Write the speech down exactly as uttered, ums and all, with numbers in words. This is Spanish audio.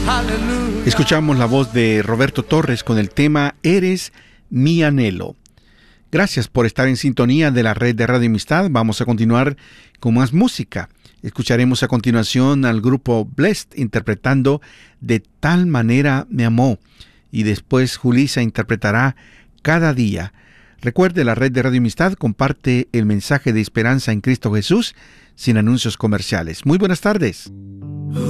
Escuchamos la voz de Roberto Torres con el tema Eres mi anhelo. Gracias por estar en sintonía de la red de Radio Amistad. Vamos a continuar con más música. Escucharemos a continuación al grupo Blessed interpretando De tal manera me amó. Y después Julissa interpretará Cada día. Recuerde, la red de Radio Amistad comparte el mensaje de esperanza en Cristo Jesús sin anuncios comerciales. Muy buenas tardes.